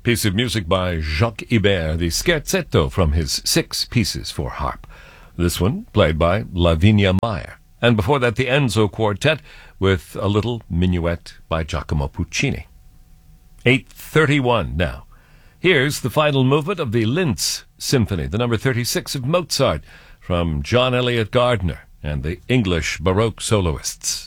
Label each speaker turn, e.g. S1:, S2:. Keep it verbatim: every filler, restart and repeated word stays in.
S1: piece of music by Jacques Ibert, the Scherzetto from his Six Pieces for Harp. This one played by Lavinia Meyer. And before that, the Enzo Quartet with a little minuet by Giacomo Puccini. eight thirty-one now. Here's the final movement of the Linz Symphony, the number thirty-six of Mozart, from John Eliot Gardiner and the English Baroque soloists.